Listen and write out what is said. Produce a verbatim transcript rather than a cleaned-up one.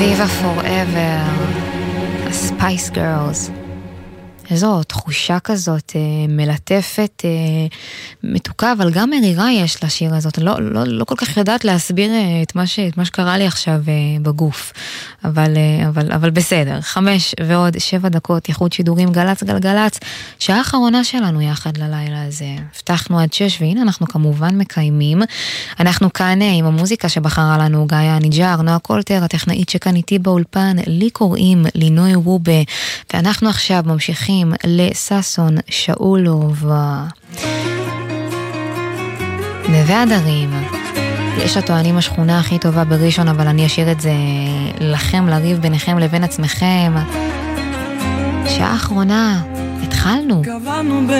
Viva Forever, Spice Girls. איזו תחושה כזאת מלטפת, מתוקה, אבל גם מרירה יש לשיר הזאת. לא, לא, לא כל כך יודעת להסביר את מה, ש, את מה שקרה לי עכשיו בגוף. אבל, אבל, אבל בסדר. חמש ועוד שבע דקות, יחוד שידורים גלץ גלגלץ. שעה האחרונה שלנו יחד ללילה הזה. הבטחנו עד שש, והנה אנחנו כמובן מקיימים. אנחנו כאן עם המוזיקה שבחרה לנו גאיה ניג'אר, נועה קולטר, הטכנאית שכאן איתי באולפן, לי קוראים לינוי רובה, ואנחנו עכשיו ממשיכים לססון שאולוב נווה הדרים. יש הטוענים השכונה הכי טובה בראשון, אבל אני אשאיר את זה לכם, לריב ביניכם לבין עצמכם. שעה האחרונה התחלנו.